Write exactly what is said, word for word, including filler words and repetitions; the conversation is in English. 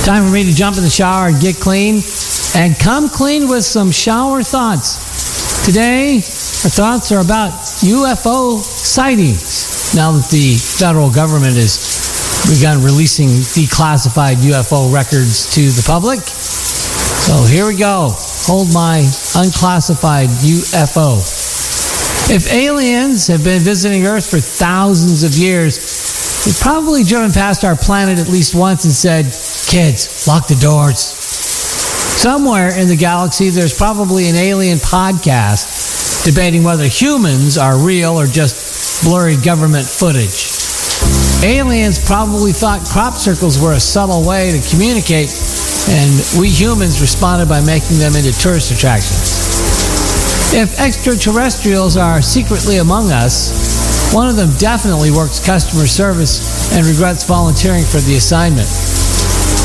Time for me to jump in the shower and get clean. And come clean with some shower thoughts. Today, our thoughts are about U F O sightings. Now that the federal government has begun releasing declassified U F O records to the public. So here we go. Hold my unclassified U F O. If aliens have been visiting Earth for thousands of years, they've probably driven past our planet at least once and said, "Kids, lock the doors." Somewhere in the galaxy, there's probably an alien podcast debating whether humans are real or just blurry government footage. Aliens probably thought crop circles were a subtle way to communicate, and we humans responded by making them into tourist attractions. If extraterrestrials are secretly among us, one of them definitely works customer service and regrets volunteering for the assignment.